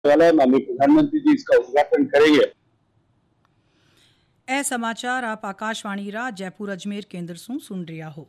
वाला है, माननीय प्रधानमंत्री जी इसका उद्घाटन करेंगे। ए समाचार आप आकाशवाणी रा जयपुर अजमेर केंद्र से सुन रिया हो।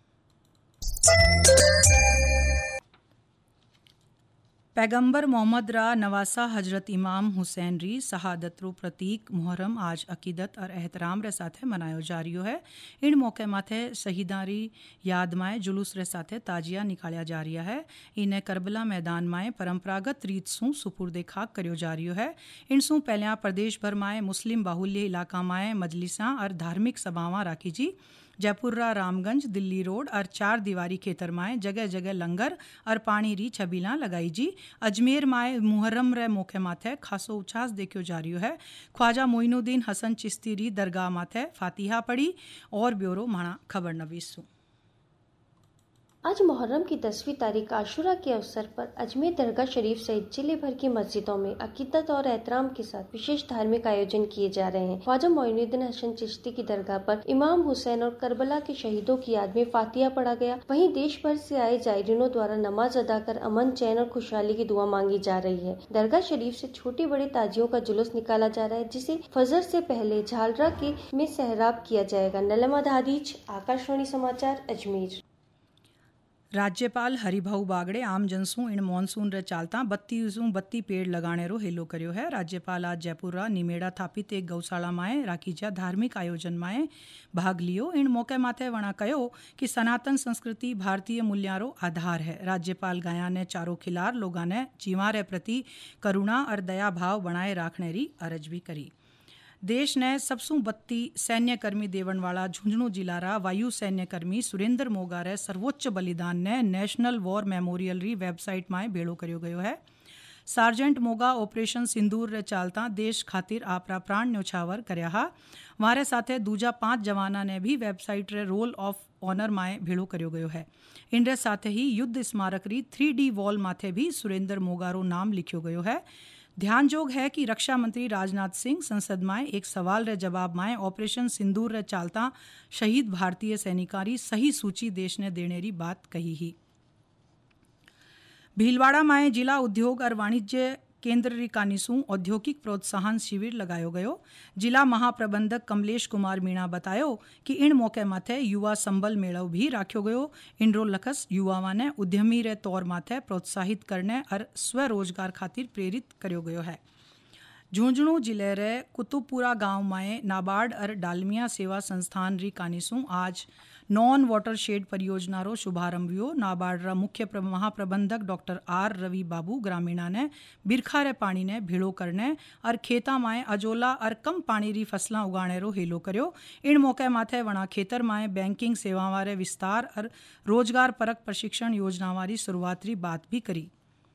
पैगंबर मोहम्मद रा नवासा हजरत इमाम हुसैन री शहादत रो प्रतीक मुहर्रम आज अकीदत और एहतराम रे साथे मनायो जा रियो है। इन मौके माथे शहीदां री याद माए जुलूस रे साथे ताजिया निकालिया जा रिया है। इन्हें करबला मैदान माए परंपरागत रीत सु सुपुर्दे खाक करियो जा रियो है। इन सु पहलिया प्रदेश भर माए मुस्लिम बाहुल्य इलाका माए मजलिसां और धार्मिक सभावां राखी जी। जयपुर रा रामगंज दिल्ली रोड और चार दीवारी खेतर माए जगह जगह लंगर और पानी री छबीला लगाई जी। अजमेर माए मुहर्रम रे मौके माथे खासो उछास देखियो जा रियो है। ख्वाजा मोइनुद्दीन हसन चिश्ती री दरगाह माथे फातिहा पड़ी और ब्यूरो माणा खबर नवीसू। आज मुहर्रम की 10वीं तारीख आशुरा के अवसर पर अजमेर दरगाह शरीफ सहित जिले भर की मस्जिदों में अकीदत और एहतराम के साथ विशेष धार्मिक आयोजन किए जा रहे हैं। ख्वाजा मोइनुद्दीन हसन चिश्ती की दरगाह पर इमाम हुसैन और करबला के शहीदों की याद में फातिहा पढ़ा गया। वहीं देश भर से आए जायरीनों द्वारा नमाज अदा कर अमन, चैन और खुशहाली की दुआ मांगी जा रही है। दरगाह शरीफ से छोटे बड़े ताजियों का जुलूस निकाला जा रहा है, जिसे फजर से पहले झालरा के में सहराब किया जाएगा। नलमा दादीज, आकाशवाणी समाचार, अजमेर। राज्यपाल हरिभाऊ बागड़े आम जनसू इन मानसून रे चालता 32 पेड़ लगाने रो हेलो कर्यो है। राज्यपाल आज जयपुर रा निमेड़ा थापित एक गौशाला माए राखीजा धार्मिक आयोजन माए भाग लियो। इन मौके माथे वणा कयो कि सनातन संस्कृति भारतीय मूल्यां रो आधार है। राज्यपाल गाया ने चारों खिलार लोगा ने जीवा रे प्रति करुणा और दया भाव बनाए राखने री अरज भी करी। देश ने सबसू 32 सैन्य कर्मी देवन वाला झुंझुनू जिला रा वायु सैन्य कर्मी सुरेंद्र मोगा रे सर्वोच्च बलिदान ने नेशनल वॉर मेमोरियल री वेबसाइट में बेड़ो करियो गयो है। सार्जेंट मोगा ऑपरेशन सिंदूर रे चालता देश खातिर आपरा प्राण न्योछावर करया हा। मारे साथे दूजा 5 जवाना ने भी वेबसाइट रे रोल ऑफ ऑनर माए भेड़ो करियो गयो है। इनरे साथे ही युद्ध स्मारक री 3D वॉल माथे भी सुरेंद्र मोगा रो नाम लिखियो गयो है। ध्यानजोग है कि रक्षा मंत्री राजनाथ सिंह संसद में एक सवाल रे जवाब में ऑपरेशन सिंदूर रे चालता शहीद भारतीय सैनिकारी सही सूची देश ने देने री बात कही ही। भीलवाड़ा में जिला उद्योग और वाणिज्य केंद्र री कानिसू औद्योगिक प्रोत्साहन शिविर लगायो गयो। जिला महाप्रबंधक कमलेश कुमार मीणा बतायो कि इन मौके माथे युवा संबल मेड़ो भी राख्यो गयो। इनरो लखस युवाओं ने उद्यमी रे तौर माथे प्रोत्साहित करने और स्वरोजगार खातिर प्रेरित कर्यो गयो है। झुंझुनू जिले रे कुतुबपुरा गांव में नाबार्ड और डालमिया सेवा संस्थान री कानिसू आज नॉन वाटर शेड परियोजना रो शुभारंभ हुयो। नाबार्ड रा मुख्य महाप्रबंधक डॉक्टर आर रवि बाबू ग्रामीणा ने बिरखा रे पानी ने भेड़ो करने और खेता माए अजोला और कम पानी री फसलां उगाने रो हेलो कर्यो। इन मौके माथे वणा खेतर माए बैंकिंग सेवावां रे विस्तार और रोजगार परक प्रशिक्षण योजनावां री शुरुआत री बात भी करी।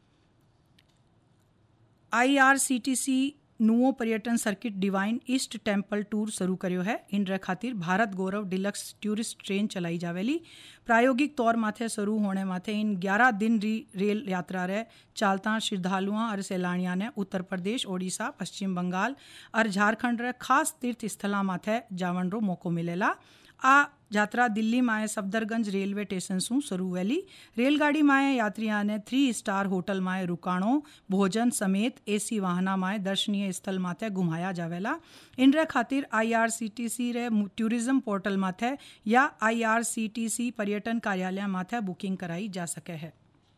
IRCTC नुओ पर्यटन circuit divine east temple tour शुरू कर्यो है। इन रे खातिर भारत गौरव डिलक्स टूरिस्ट ट्रेन चलाई जावेली। प्रायोगिक तौर माथे शुरू होने माथे इन 11 दिन री रेल यात्रा रे चालता श्रद्धालुओं और सैलानियों ने उत्तर प्रदेश, ओडिशा, पश्चिम बंगाल और झारखंड रे खास तीर्थ स्थलों माथे जावन रो मौको मिलेला। आ यात्रा दिल्ली माए सफदरगंज रेलवे स्टेशन सु शुरू वेली। रेलगाड़ी माए यात्रियों ने 3 स्टार होटल माए रुकाणो, भोजन समेत AC वाहना माए दर्शनीय स्थल माथे घुमाया जावेला। इनरे खातिर IRCTC रे टूरिज्म पोर्टल माथे या IRCTC पर्यटन कार्यालय माथे बुकिंग कराई जा सके है।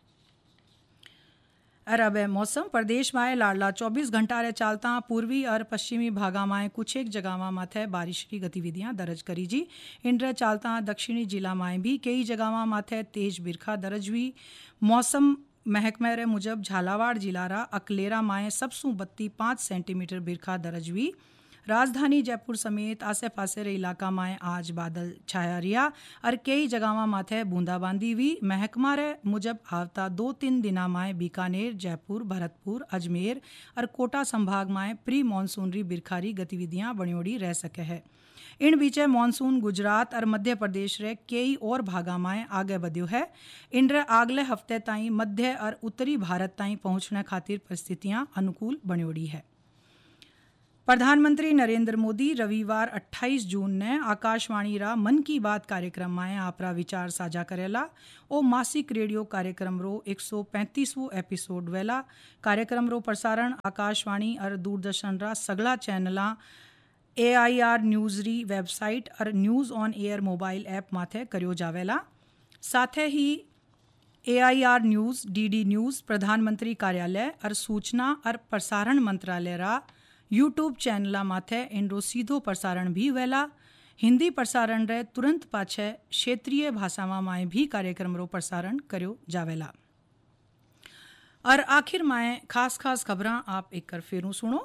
और अब मौसम प्रदेश में लाडला 24 घंटा रे चालता पूर्वी और पश्चिमी भागा में कुछ एक जगह माथे बारिश की गतिविधियां दर्ज करी जी। इन रे चालता दक्षिणी जिला में भी कई जगह माथे तेज बिरखा दर्ज हुई। मौसम महकमे रे मुजब झालावाड़ जिला रा अकलेरा में सबसू 5 सेंटीमीटर बिरखा दर्ज हुई। राजधानी जयपुर समेत आसे पासे रे इलाका में आज बादल छाया रिया और कई जगह माथे बूंदाबांदी हुई। महकमा रे मुजब आवता 2-3 दिना में बीकानेर, जयपुर, भरतपुर, अजमेर और कोटा संभाग में प्री मानसून री बिरखारी गतिविधियां बणियोड़ी रह सके है। इन बीचे मानसून गुजरात और मध्य प्रदेश रे कई और भागा में आगे बढ़ियो है। इन रे अगले हफ्ते ताईं मध्य और उत्तरी भारत ताईं पहुंचने खातिर परिस्थितियां अनुकूल बणियोड़ी है। प्रधानमंत्री नरेंद्र मोदी रविवार 28 जून ने आकाशवाणी रा मन की बात कार्यक्रम में आपरा विचार साझा करेला। ओ मासिक रेडियो कार्यक्रम रो 135वां एपिसोड वेला। कार्यक्रम रो प्रसारण आकाशवाणी और दूरदर्शन रा सगला चैनला AIR न्यूज री वेबसाइट और news on air mobile app माथे करियो जावेला। साथे ही AIR न्यूज, DD न्यूज, प्रधानमंत्री कार्यालय और सूचना और प्रसारण मंत्रालय रा यूट्यूब चैनला माथे इनरो सीधो प्रसारण भी वेला। हिंदी प्रसारण रे तुरंत पाछे क्षेत्रीय भाषा में भी कार्यक्रम रो प्रसारण करियो जावेला। और आखिर में खास खबरां आप एक कर फेरू सुनो।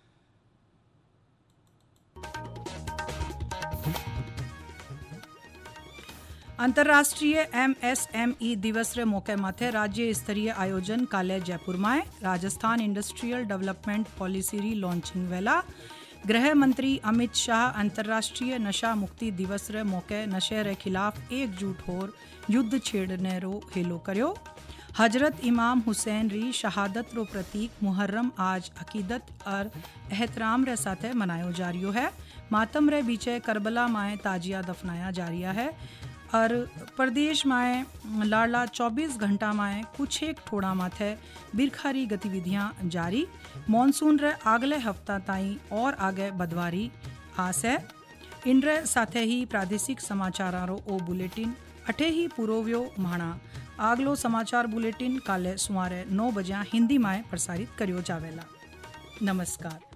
अंतर्राष्ट्रीय MSME दिवस रे मौके माथे राज्य स्तरीय आयोजन काले जयपुर में। राजस्थान इंडस्ट्रियल डेवलपमेंट पॉलिसी री लॉन्चिंग वेला। गृह मंत्री अमित शाह अंतर्राष्ट्रीय नशा मुक्ति दिवस रे मौके नशे रे खिलाफ एकजुट होर युद्ध छेड़ने रो हेलो कर्यो। हजरत इमाम हुसैन री शहादत रो प्रतीक मुहर्रम आज अकीदत और एहतराम रे साथे मनायो जा रियो है। मातम रे बीचे करबला में ताजिया दफनाया जा रिया है। और प्रदेश में लाडला 24 घंटा में कुछ एक ठोड़ा माथे बिरखारी गतिविधियां जारी। मॉनसून रे अगले हफ्ता ताई और आगे बदवारी आस है। इनरे साथे ही प्रादेशिक समाचारों ओ बुलेटिन अठे ही पुरोव्यो माणा। आगलो समाचार बुलेटिन काले सुमारे 9 बजे हिंदी में प्रसारित करियो जावेला। नमस्कार।